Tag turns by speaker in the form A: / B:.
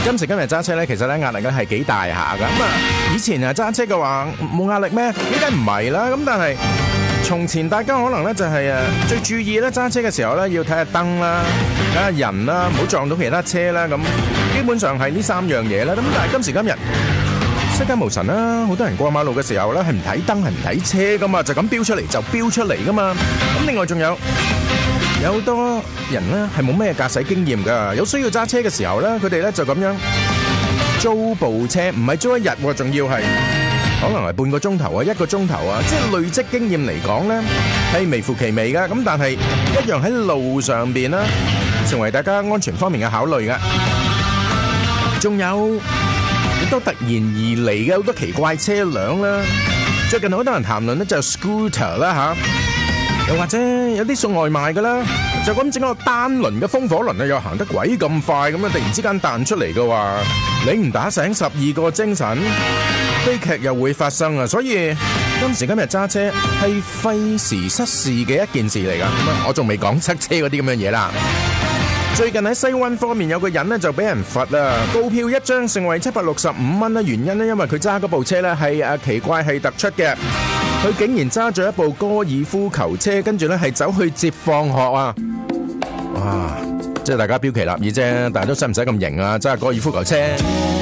A: 今時今日揸車咧，其實咧壓力咧係幾大下噶。咁啊，以前啊揸車嘅話冇壓力咩？點解唔係啦？咁但係從前大家可能咧就係最注意咧揸車嘅時候咧要睇下燈啦，睇下人啦，唔好撞到其他車啦。咁基本上係呢3樣嘢啦。咁但係今時今日世界無神啦，好多人過馬路嘅時候咧係唔睇燈係唔睇車噶嘛，就咁飆出嚟就飆出嚟噶嘛。咁另外仲有好多人咧係冇咩駕駛經驗噶，有需要揸車嘅時候咧，佢哋咧就咁樣租部車，唔係租一日，仲要係可能係半個鐘頭啊，1個鐘頭啊，即係累積經驗嚟講咧係微乎其微噶。咁但係一樣喺路上邊啦，成為大家安全方面嘅考慮噶。仲有好多突然而嚟嘅好多奇怪車輛啦，最近好多人談論咧就係 scooter 啦吓。又或者有啲送外賣噶啦，就咁整個單輪嘅風火輪啊，又行得鬼咁快咁啊！突然之間彈出嚟嘅話，你唔打醒12個精神，悲劇又會發生啊！所以今時今日揸車係費時失事嘅一件事嚟噶。我仲未講塞車嗰啲咁樣嘢啦。最近喺西灣方面有個人呢就俾人罰啊，告票一張成為765蚊啦。原因呢，因為佢揸嗰部車呢係奇怪係突出嘅。佢竟然揸咗一部高爾夫球車，跟住咧係走去接放學啊！哇，即係大家標奇立異啫，但係都使唔使咁型啊？揸高爾夫球車。